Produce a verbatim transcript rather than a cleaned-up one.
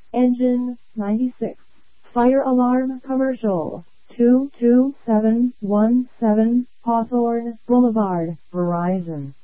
Engine ninety-six. Fire alarm commercial. two two seven one seven Hawthorne Boulevard, Verizon.